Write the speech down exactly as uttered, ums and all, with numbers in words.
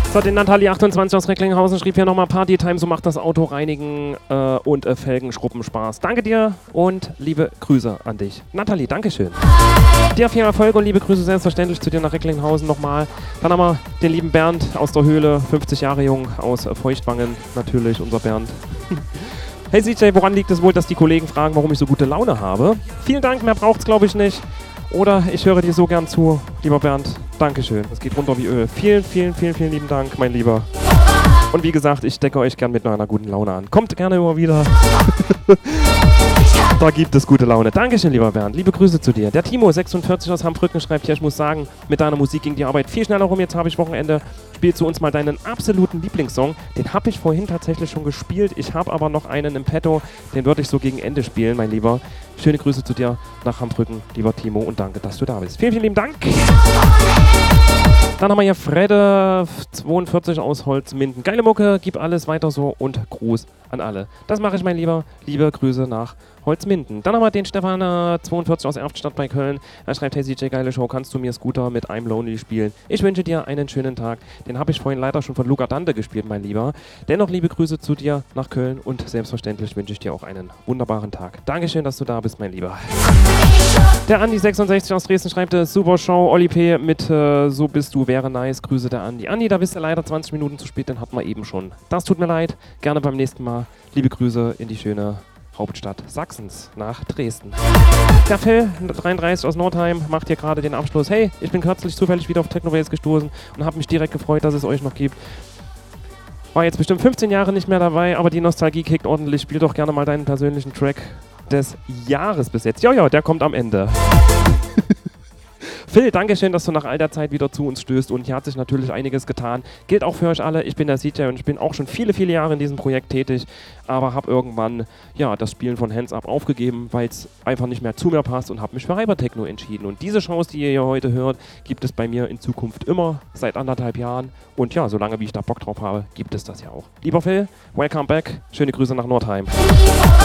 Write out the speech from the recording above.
So, den Nathalie achtundzwanzig aus Recklinghausen schrieb hier nochmal Partytime, so macht das Auto reinigen äh, und äh, Felgenschrubben Spaß. Danke dir und liebe Grüße an dich. Nathalie, Dankeschön. Dir viel Erfolg und liebe Grüße selbstverständlich zu dir nach Recklinghausen nochmal. Dann haben wir den lieben Bernd aus der Höhle, fünfzig Jahre jung, aus äh, Feuchtwangen, natürlich unser Bernd. Hey C J, woran liegt es wohl, dass die Kollegen fragen, warum ich so gute Laune habe? Vielen Dank, mehr braucht's glaube ich nicht. Oder ich höre dir so gern zu, lieber Bernd. Dankeschön. Es geht runter wie Öl. Vielen, vielen, vielen, vielen lieben Dank, mein Lieber. Und wie gesagt, ich decke euch gern mit einer guten Laune an. Kommt gerne immer wieder. Da gibt es gute Laune. Dankeschön, lieber Bernd. Liebe Grüße zu dir. Der Timo, sechsundvierzig aus Hambrücken, schreibt hier, ich muss sagen, mit deiner Musik ging die Arbeit viel schneller rum. Jetzt habe ich Wochenende. Spiel zu uns mal deinen absoluten Lieblingssong. Den habe ich vorhin tatsächlich schon gespielt. Ich habe aber noch einen im Petto. Den würde ich so gegen Ende spielen, mein Lieber. Schöne Grüße zu dir nach Hambrücken, lieber Timo. Und danke, dass du da bist. Vielen, vielen lieben Dank. Dann haben wir hier Fredde zweiundvierzig aus Holzminden. Geile Mucke, gib alles weiter so und Gruß an alle. Das mache ich, mein Lieber. Liebe Grüße nach Holzminden. Dann haben wir den Stefan äh, zweiundvierzig aus Erftstadt bei Köln. Er schreibt, hey C J, geile Show, kannst du mir Scooter mit I'm Lonely spielen? Ich wünsche dir einen schönen Tag. Den habe ich vorhin leider schon von Luca Dante gespielt, mein Lieber. Dennoch liebe Grüße zu dir nach Köln und selbstverständlich wünsche ich dir auch einen wunderbaren Tag. Dankeschön, dass du da bist, mein Lieber. Der Andi sechsundsechzig aus Dresden schreibt, äh, super Show, Oli P. mit äh, So bist du, wäre nice. Grüße der Andi. Andi, da bist du leider zwanzig Minuten zu spät, den hatten wir eben schon. Das tut mir leid. Gerne beim nächsten Mal. Liebe Grüße in die schöne Hauptstadt Sachsens nach Dresden. Der Phil, dreiunddreißig aus Nordheim, macht hier gerade den Abschluss. Hey, ich bin kürzlich zufällig wieder auf Technobase gestoßen und habe mich direkt gefreut, dass es euch noch gibt. War jetzt bestimmt fünfzehn Jahre nicht mehr dabei, aber die Nostalgie kickt ordentlich. Spiel doch gerne mal deinen persönlichen Track des Jahres bis jetzt. Ja, ja, der kommt am Ende. Phil, Dankeschön, dass du nach all der Zeit wieder zu uns stößt und hier hat sich natürlich einiges getan. Gilt auch für euch alle. Ich bin der C J und ich bin auch schon viele, viele Jahre in diesem Projekt tätig, aber habe irgendwann ja, das Spielen von Hands Up aufgegeben, weil es einfach nicht mehr zu mir passt und habe mich für Hypertechno entschieden. Und diese Shows, die ihr hier heute hört, gibt es bei mir in Zukunft immer, seit anderthalb Jahren. Und ja, solange wie ich da Bock drauf habe, gibt es das ja auch. Lieber Phil, welcome back. Schöne Grüße nach Nordheim.